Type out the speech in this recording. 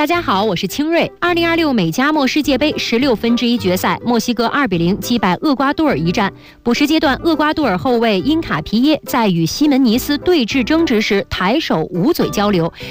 大家好，我是清瑞。2026美加墨世界杯16分之一决赛，墨西哥2比0击败厄瓜多尔一战。补时阶段，厄瓜多尔后卫因卡皮耶在与西门尼斯对峙争执时，抬手捂嘴交流，